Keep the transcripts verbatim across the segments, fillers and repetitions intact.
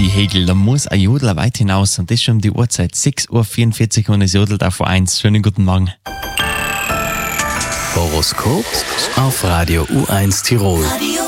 die Hegel. Da muss ein Jodler weit hinaus und das schon um die Uhrzeit. sechs Uhr vierundvierzig und es jodelt auf eins. Schönen guten Morgen. Horoskop auf Radio U eins Tirol.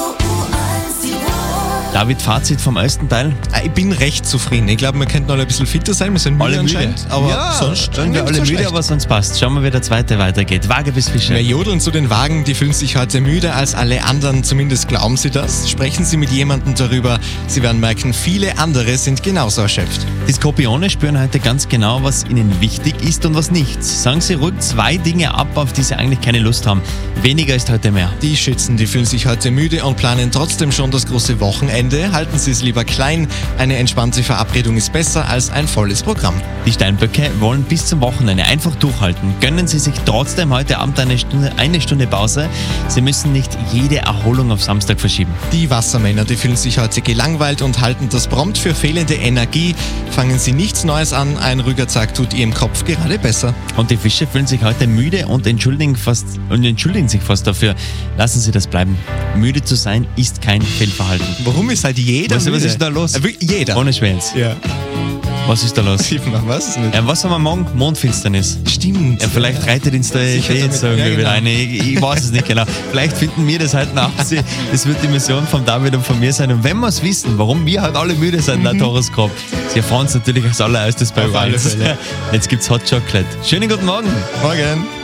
David, Fazit vom ersten Teil? Ich bin recht zufrieden. Ich glaube, wir könnten alle ein bisschen fitter sein. Wir sind müde Alle müde. anscheinend. Aber ja, sonst sind wir nicht alle so müde, schlecht. aber sonst passt. Schauen wir, wie der zweite weitergeht. Waage bis Fische. Wir jodeln zu den Wagen, die fühlen sich heute müder als alle anderen, zumindest glauben sie das. Sprechen Sie mit jemandem darüber, Sie werden merken, viele andere sind genauso erschöpft. Die Skorpione spüren heute ganz genau, was ihnen wichtig ist und was nicht. Sagen Sie ruhig zwei Dinge ab, auf die Sie eigentlich keine Lust haben. Weniger ist heute mehr. Die Schützen, die fühlen sich heute müde und planen trotzdem schon das große Wochenende. Halten Sie es lieber klein. Eine entspannte Verabredung ist besser als ein volles Programm. Die Steinböcke wollen bis zum Wochenende einfach durchhalten. Gönnen Sie sich trotzdem heute Abend eine Stunde, eine Stunde Pause. Sie müssen nicht jede Erholung auf Samstag verschieben. Die Wassermänner, die fühlen sich heute gelangweilt und halten das prompt für fehlende Energie. Fangen Sie nichts Neues an, ein ruhiger Tag tut Ihrem Kopf gerade besser. Und die Fische fühlen sich heute müde und entschuldigen, fast, und entschuldigen sich fast dafür. Lassen Sie das bleiben. Müde zu sein ist kein Fehlverhalten. Warum ist halt jeder Was, müde? was ist da los? Äh, wirklich jeder. Ohne Schwänz. Ja. Was ist da los? Man weiß es nicht. Ja, was haben wir morgen? Mondfinsternis. Stimmt. Ja, vielleicht reitet uns der Sicher Fee jetzt damit- irgendwie ja, wieder genau. eine. Ich, ich weiß es nicht genau. Vielleicht finden wir das heute nach. Das wird die Mission von David und von mir sein. Und wenn wir es wissen, warum wir halt alle müde sind, laut Horoskop, sie erfahren es natürlich als allererstes bei Auf alle uns. Fälle. Jetzt gibt's Hot Chocolate. Schönen guten Morgen. Morgen.